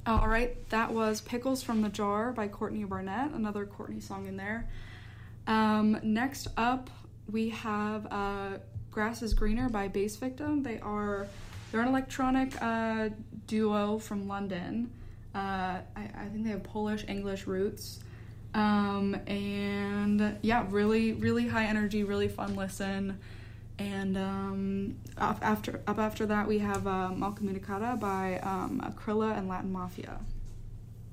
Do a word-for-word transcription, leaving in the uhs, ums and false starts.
All right, that was Pickles from the Jar by Courtney Barnett, another Courtney song in there. Um, next up, we have uh, Grass is Greener by Bass Victim. They are, they're an electronic uh, duo from London. Uh, I, I think they have Polish-English roots. Um, and yeah, really, really high energy, really fun listen. And um, up after up after that, we have uh, Malcomunicata by um, Akrilla and Latin Mafia.